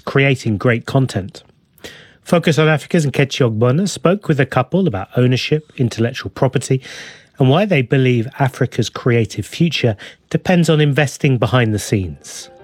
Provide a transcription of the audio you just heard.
creating great content. Focus on Africa's Nkechi Ogbonna spoke with a couple about ownership, intellectual property, and why they believe Africa's creative future depends on investing behind the scenes.